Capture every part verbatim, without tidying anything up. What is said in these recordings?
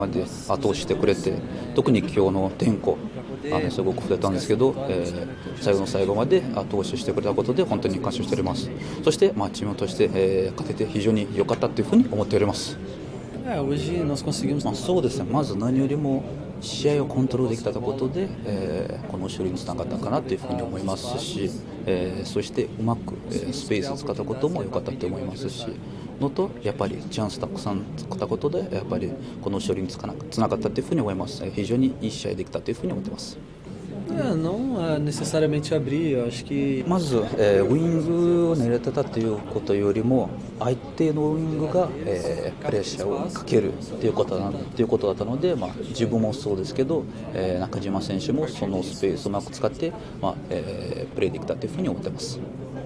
で後押ししてくれて、特に今日の天候あのすごく触れたんですけど、えー、最後の最後まで後押ししてくれたことで本当に感謝しております。そして、まあ、チームとして、えー、勝てて非常に良かったというふうに思っております。 É, hoje nós conseguimos... まあ、そうですね、まず何よりも試合をコントロールできたことで、えー、この勝利につながったかなというふうに思いますし、えー、そしてうまく、えー、スペースを使ったことも良かったと思いますしのと、やっぱりチャンスたくさん作ったことでやっぱりこの勝利につながったというふうに思います。非常にいい試合できたというふうに思っています。 É, não é necessariamente abrir, eu acho que... まず、えー、ウイングを狙ってたということよりも相手のウイングが、えー、プレッシャーをかけるということだということだったので、まあ、自分もそうですけど、えー、中島選手もそのスペースをうまく使って、まあえー、プレーできたというふうに思っています。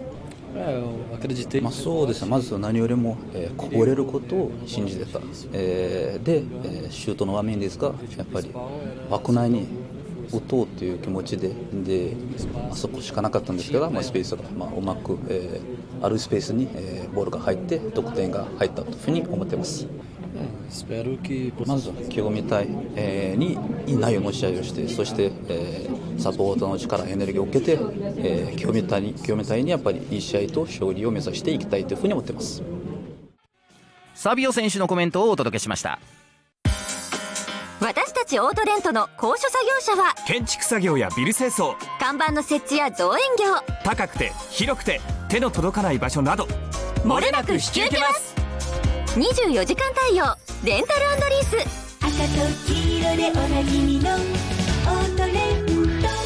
まあ、そうですね、まず何よりも、えー、こぼれることを信じてた、えー、で、えー、シュートの場面ですがやっぱり枠内に打とうという気持ちで、であそこしかなかったんですけど、まあ、スペースが、まあ、うまく、えー、あるスペースに、えー、ボールが入って得点が入ったというふうに思っています。まず今日みたい、えー、にいい内容の試合をして、そして、えー、サポーターの力エネルギーを受けて、えー、今日みたいに今日みたいにやっぱりいい試合と勝利を目指していきたいというふうに思っています。 サビオ選手のコメントをお届けしました。 私たちオートレントの高所作業車は建築作業やビル清掃、 看板の設置や造園業、 高くて広くて手の届かない場所など漏れなく引き受けます。にじゅうよじかん対応レンタル&リース、 赤と黄色でおなじみのオートレント。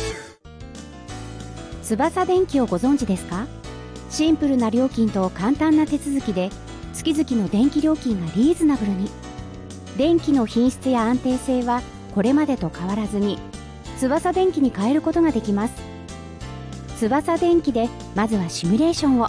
翼電機をご存知ですか？シンプルな料金と簡単な手続きで月々の電気料金がリーズナブルに。電気の品質や安定性はこれまでと変わらずに翼電機に変えることができます。翼電機でまずはシミュレーションを。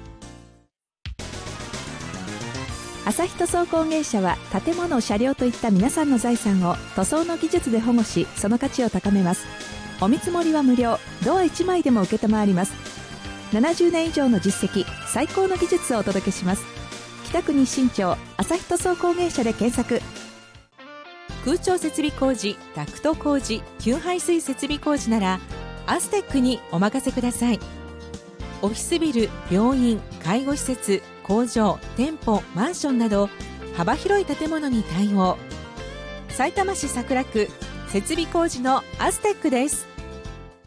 朝日塗装工芸社は建物、車両といった皆さんの財産を塗装の技術で保護し、その価値を高めます。お見積もりは無料、ドアいちまいでも承ります。ななじゅうねん以上の実績、最高の技術をお届けします。北区日新町朝日塗装工芸社で検索。 空調設備工事、ダクト工事、給排水設備工事ならアステックにお任せください。オフィスビル、病院、介護施設、工場、店舗、マンションなど幅広い建物に対応。さいたま市桜区設備工事のアステックです。